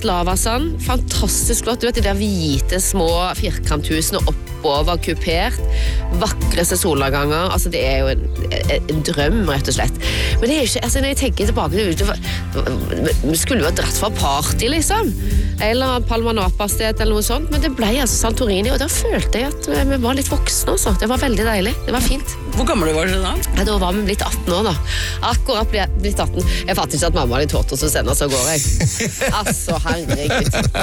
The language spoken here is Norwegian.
Lavasand, fantastisk flott. Du vet de der hvite, små firkanthusene oppover, kupert, vakreste solnedganger. Altså, det er jo en drøm, rett og slett. Men det er jo ikke, altså, når jeg tenker tilbake, vi skulle jo ha dratt fra party, liksom. Eller Palma Napa-sted, eller noe sånt. Men det ble altså Santorini, og da følte jeg at vi var litt voksne, altså. Det var veldig deilig. Det var fint. Hvor gammel var du da? Ja, da var vi blitt 18 år, da. Akkurat blitt 18. Jeg fatter ikke at mamma hadde tått oss å sende oss av gårde. Altså, herregud.